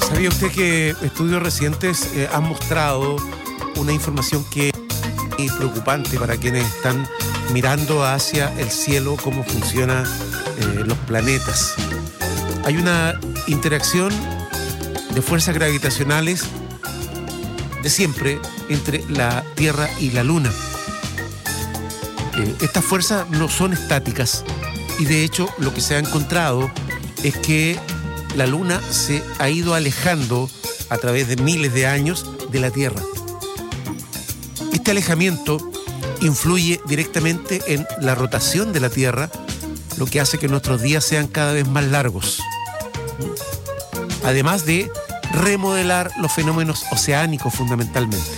¿Sabía usted que estudios recientes han mostrado una información que es preocupante para quienes están mirando hacia el cielo, cómo funcionan los planetas? Hay una interacción de fuerzas gravitacionales de siempre entre la Tierra y la Luna. Estas fuerzas no son estáticas y de hecho lo que se ha encontrado es que la Luna se ha ido alejando a través de miles de años de la Tierra. Este alejamiento influye directamente en la rotación de la Tierra, lo que hace que nuestros días sean cada vez más largos. Además de remodelar los fenómenos oceánicos fundamentalmente.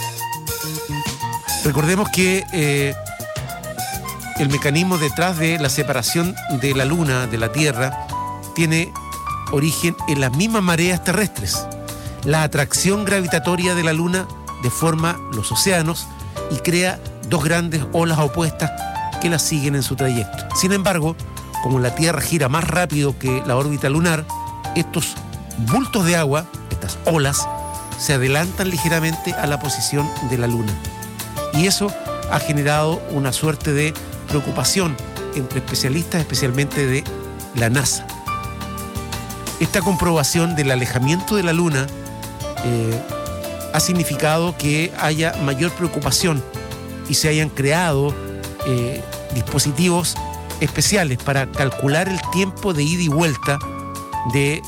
Recordemos que el mecanismo detrás de la separación de la Luna de la Tierra tiene origen en las mismas mareas terrestres. La atracción gravitatoria de la Luna deforma los océanos y crea dos grandes olas opuestas que la siguen en su trayecto. Sin embargo, como la Tierra gira más rápido que la órbita lunar, estos bultos de agua, estas olas, se adelantan ligeramente a la posición de la Luna. Y eso ha generado una suerte de preocupación entre especialistas, especialmente de la NASA. Esta comprobación del alejamiento de la Luna ha significado que haya mayor preocupación y se hayan creado dispositivos especiales para calcular el tiempo de ida y vuelta de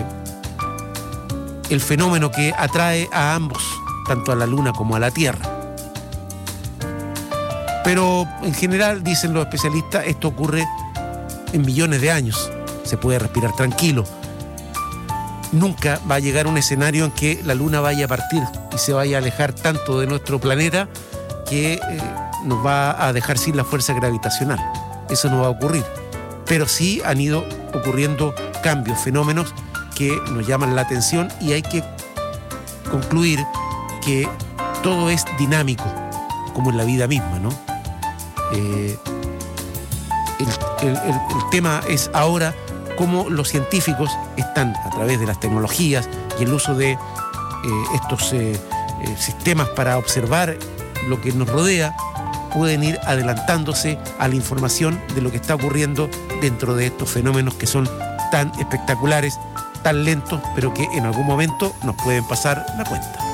el fenómeno que atrae a ambos, tanto a la Luna como a la Tierra. Pero en general, dicen los especialistas, esto ocurre en millones de años. Se puede respirar tranquilo. Nunca va a llegar un escenario en que la Luna vaya a partir y se vaya a alejar tanto de nuestro planeta que nos va a dejar sin la fuerza gravitacional. Eso no va a ocurrir. Pero sí han ido ocurriendo cambios, fenómenos que nos llaman la atención y hay que concluir que todo es dinámico, como en la vida misma, ¿no? El tema es ahora cómo los científicos están, a través de las tecnologías y el uso de estos sistemas para observar lo que nos rodea, pueden ir adelantándose a la información de lo que está ocurriendo dentro de estos fenómenos que son tan espectaculares, tan lentos, pero que en algún momento nos pueden pasar la cuenta.